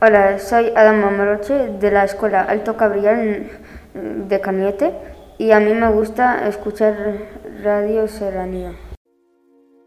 Hola, soy Adama Moroche de la Escuela Alto Cabrillán de Cañete y a mí me gusta escuchar Radio Serranía.